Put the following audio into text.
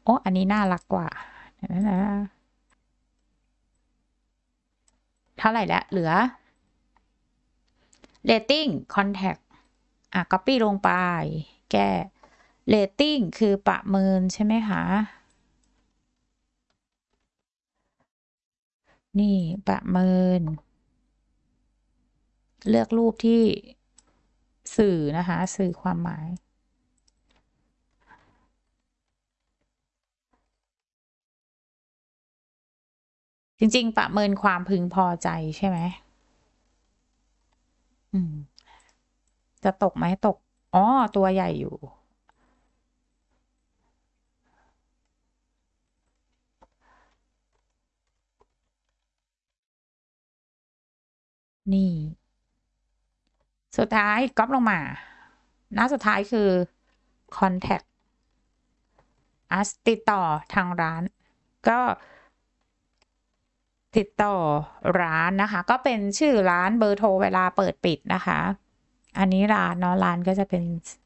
โอ้อันนี้น่ารักกว่านะเท่าไหร่แล้วเหลือ rating contact copy ลงไป แก้ rating คือประเมินใช่ไหมคะ นี่ประเมิน เลือกรูปที่สื่อนะคะ สื่อความหมาย จริงๆ ประเมินความพึงพอใจใช่ไหมจะตกไหมตก อ๋อ ตัวใหญ่อยู่ นี่ สุดท้ายก๊อปลงมา หน้าสุดท้ายคือ contact us ติดต่อทางร้าน ก็ติดต่อร้านนะคะ ก็เป็นชื่อร้านเบอร์โทรเวลาเปิดปิดนะคะ อันนี้ร้านเนาะร้านก็จะเป็น